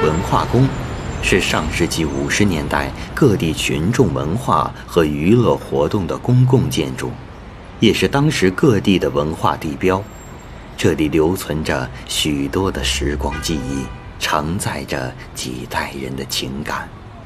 文化宫是上世纪50年代各地群众文化和娱乐活动的公共建筑，也是当时各地的文化地标。这里留存着许多的时光记忆，承载着几代人的情感。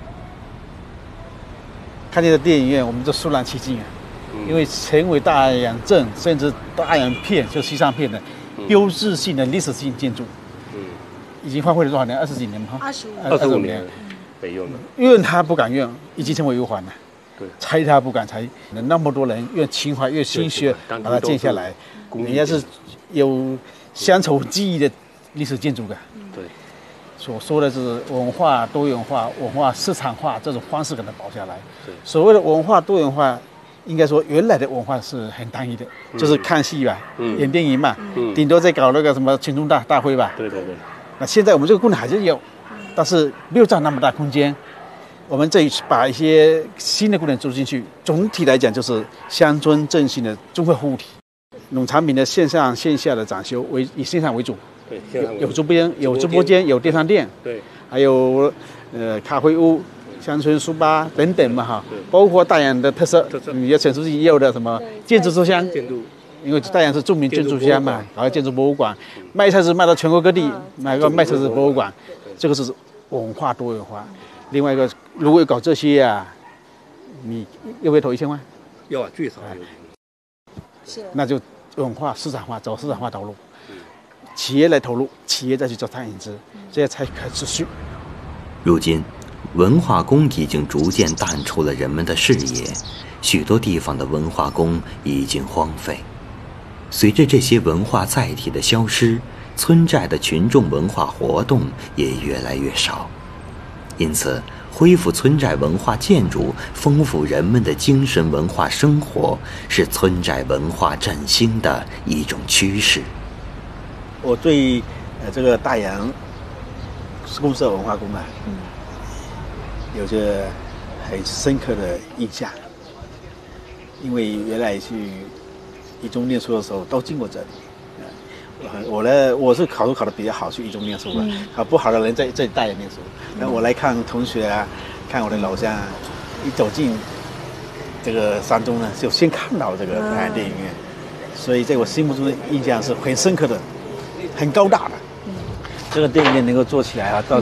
看见的电影院，我们就肃然起敬啊！因为成为大洋镇甚至大洋片，就西藏片的标志性的历史性建筑，已经荒废了多少年？20几年吗 ？25年，没用的。 怨他不敢怨，已经成为忧患了。 对， 拆他不敢拆，那么多人越情怀越心血把它建下来，人家是有乡愁记忆的历史建筑的。 对， 所说的是文化多元化、文化市场化这种方式给它保下来。所谓的文化多元化，应该说原来的文化是很单一的，就是看戏吧，演电影嘛，顶多再搞那个什么群众大会吧。 对。 那现在我们这个功能还是有，但是没有占那么大空间。我们这一次把一些新的功能注入进去，总体来讲就是乡村振兴的综合服务体。农产品的线上线下的展修以线上为主， 对， 有直播间，有电商店， 对， 还有咖啡屋、乡村书吧等等嘛哈，包括大洋的特色，你要陈书记也有的什么建筑书香，因为大洋是著名建筑书香嘛，还有建筑博物馆，卖菜是卖到全国各地，买个卖菜是博物馆，这个是文化多元化。另外一个，如果搞这些啊，你要不要投1000万？ 要啊，最少是，那就文化市场化，走市场化道路，企业来投入，企业再去做餐饮资，这样才可持续。 如今，文化宫已经逐渐淡出了人们的视野，许多地方的文化宫已经荒废。随着这些文化载体的消失，村寨的群众文化活动也越来越少。因此，恢复村寨文化建筑，丰富人们的精神文化生活，是村寨文化振兴的一种趋势。 我对这个大洋公社文化宫啊，有着很深刻的印象，因为原来去一中念书的时候都经过这里。我是考得比较好，去一中念书的，不好的人在大洋念书。那我来看同学啊，看我的老乡，一走进这个山中呢，就先看到这个大洋电影院，所以在我心目中的印象是很深刻的，很高大的。这个电影院能够做起来啊，到